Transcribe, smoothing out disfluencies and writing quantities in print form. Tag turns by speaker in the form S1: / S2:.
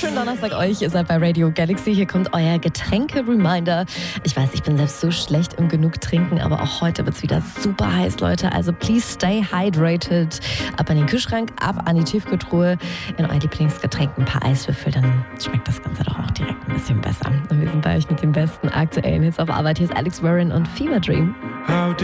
S1: wunderschönen Donnerstag euch. Ihr seid bei Radio Galaxy. Hier kommt euer Getränke-Reminder. Ich weiß, ich bin selbst so schlecht im genug trinken, aber auch heute wird es wieder super heiß, Leute. Also please stay hydrated. Ab an den Kühlschrank, ab an die Tiefkühltruhe. In euer Lieblingsgetränk ein paar Eiswürfel, dann schmeckt das Ganze doch auch direkt ein bisschen besser. Und wir sind bei euch mit den besten aktuellen Hits auf Arbeit. Hier ist Alex Warren und Fever Dream.